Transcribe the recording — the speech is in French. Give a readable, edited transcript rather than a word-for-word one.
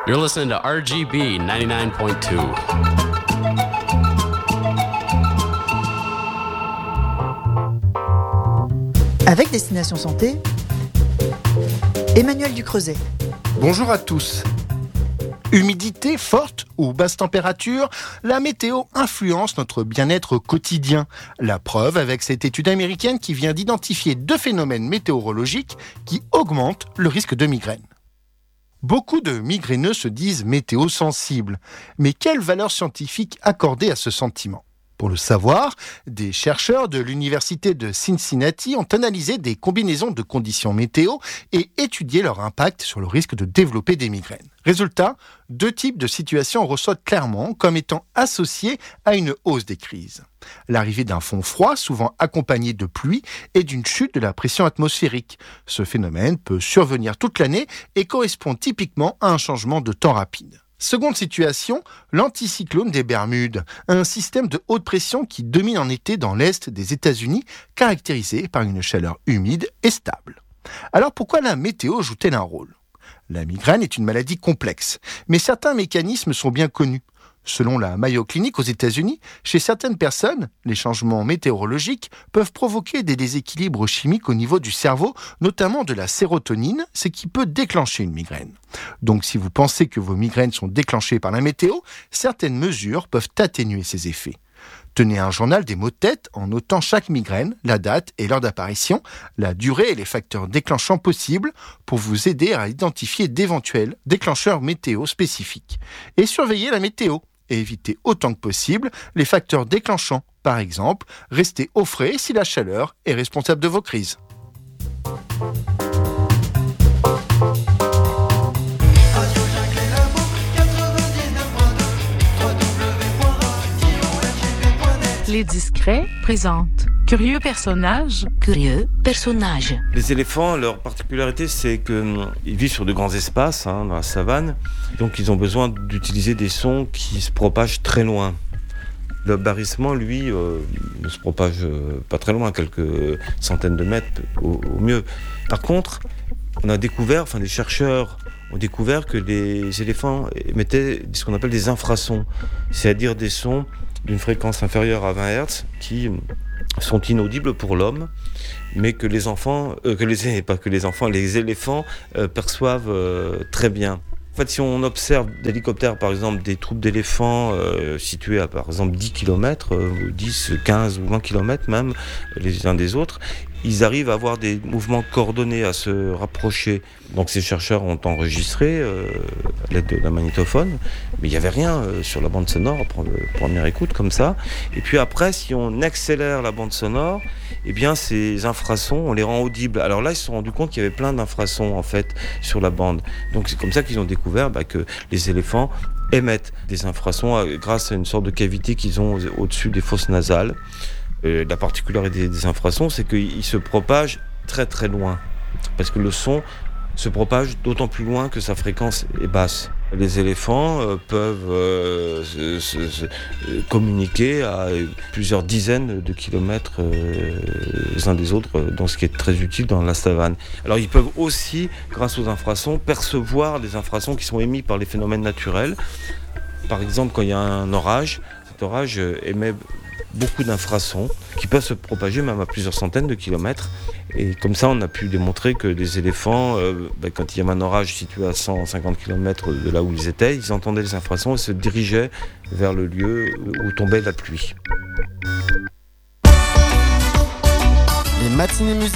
You're listening to RGB 99.2. Avec Destination Santé, Emmanuel Ducreuset. Bonjour à tous. Humidité forte ou basse température, la météo influence notre bien-être quotidien. La preuve avec cette étude américaine qui vient d'identifier 2 phénomènes météorologiques qui augmentent le risque de migraine. Beaucoup de migraineux se disent météo-sensibles, mais quelle valeur scientifique accorder à ce sentiment ? Pour le savoir, des chercheurs de l'université de Cincinnati ont analysé des combinaisons de conditions météo et étudié leur impact sur le risque de développer des migraines. Résultat, 2 types de situations ressortent clairement comme étant associés à une hausse des crises. L'arrivée d'un front froid, souvent accompagné de pluie, et d'une chute de la pression atmosphérique. Ce phénomène peut survenir toute l'année et correspond typiquement à un changement de temps rapide. Seconde situation, l'anticyclone des Bermudes, un système de haute pression qui domine en été dans l'est des États-Unis, caractérisé par une chaleur humide et stable. Alors pourquoi la météo joue-t-elle un rôle ? La migraine est une maladie complexe, mais certains mécanismes sont bien connus. Selon la Mayo Clinic aux États-Unis, chez certaines personnes, les changements météorologiques peuvent provoquer des déséquilibres chimiques au niveau du cerveau, notamment de la sérotonine, ce qui peut déclencher une migraine. Donc si vous pensez que vos migraines sont déclenchées par la météo, certaines mesures peuvent atténuer ces effets. Tenez un journal des maux de tête en notant chaque migraine, la date et l'heure d'apparition, la durée et les facteurs déclenchants possibles pour vous aider à identifier d'éventuels déclencheurs météo spécifiques. Et surveillez la météo et évitez autant que possible les facteurs déclenchants. Par exemple, restez au frais si la chaleur est responsable de vos crises. Les Discrets présentent Curieux personnage. Curieux personnage. Les éléphants, leur particularité, c'est qu'ils vivent sur de grands espaces, dans la savane. Donc, ils ont besoin d'utiliser des sons qui se propagent très loin. Le barrissement, lui, ne se propage pas très loin, quelques centaines de mètres au mieux. Par contre, des chercheurs ont découvert que les éléphants émettaient ce qu'on appelle des infrasons, c'est-à-dire des sons d'une fréquence inférieure à 20 Hz qui sont inaudibles pour l'homme, mais que les éléphants perçoivent très bien. En fait, si on observe d'hélicoptères, par exemple, des troupes d'éléphants situés à, par exemple, 10 km, 10, 15 ou 20 km même, les uns des autres, ils arrivent à avoir des mouvements coordonnés, à se rapprocher. Donc ces chercheurs ont enregistré à l'aide de la magnétophone, mais il n'y avait rien sur la bande sonore, première écoute comme ça. Et puis après, si on accélère la bande sonore, eh bien ces infrasons, on les rend audibles. Alors là, ils se sont rendus compte qu'il y avait plein d'infrasons en fait sur la bande. Donc c'est comme ça qu'ils ont découvert que les éléphants émettent des infrasons grâce à une sorte de cavité qu'ils ont au-dessus des fosses nasales. La particularité des infrasons, c'est qu'ils se propagent très très loin, parce que le son se propage d'autant plus loin que sa fréquence est basse. Les éléphants peuvent communiquer à plusieurs dizaines de kilomètres les uns des autres, donc ce qui est très utile dans la savane. Alors ils peuvent aussi, grâce aux infrasons, percevoir des infrasons qui sont émis par les phénomènes naturels. Par exemple, quand il y a un orage, cet orage émet beaucoup d'infrasons qui peuvent se propager même à plusieurs centaines de kilomètres. Et comme ça, on a pu démontrer que les éléphants, quand il y avait un orage situé à 150 km de là où ils étaient, ils entendaient les infrasons et se dirigeaient vers le lieu où tombait la pluie. Les matinées musicales.